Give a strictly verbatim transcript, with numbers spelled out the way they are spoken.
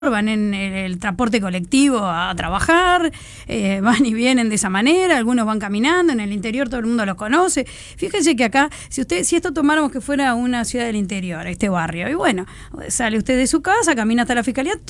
van en el, el transporte colectivo a trabajar, eh, van y vienen de esa manera, algunos van caminando, en el interior todo el mundo los conoce. Fíjense que acá, si usted, si esto tomáramos que fuera una ciudad del interior, este barrio, y bueno, sale usted de su casa, camina hasta la fiscalía,